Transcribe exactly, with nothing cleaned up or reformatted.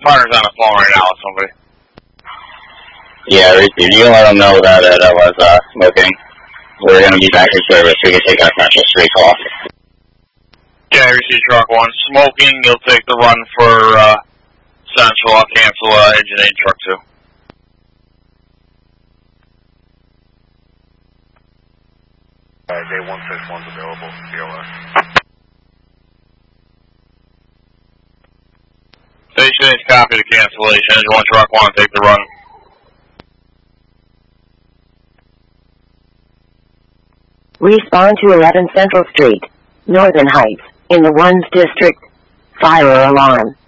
partner's on the phone right now with somebody. Yeah, received. You can let them know that uh, that was uh, smoking. We're going to be back in service. We can take our Central Street call. Yeah, received truck one. Smoking, you'll take the run for uh, Central. I'll cancel uh, engine eight truck two. Uh, J one six one's available. B O S. Station is copy the cancellation. Engine one truck one, take the run. Respond to eleven Central Street, Northern Heights, in the ones district. Fire alarm.